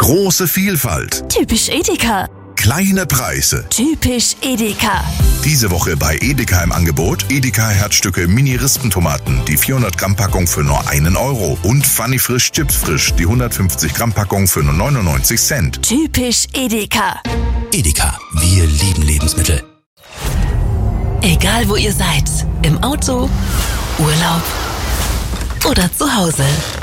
Große Vielfalt. Typisch Edeka. Kleine Preise. Typisch Edeka. Diese Woche bei Edeka im Angebot Edeka Herzstücke Mini-Rispentomaten, die 400 Gramm Packung für nur 1 Euro und Funny Frisch Chips Frisch, die 150 Gramm Packung für nur 99 Cent. Typisch Edeka. Edeka, wir lieben Lebensmittel. Egal wo ihr seid, im Auto, Urlaub oder zu Hause.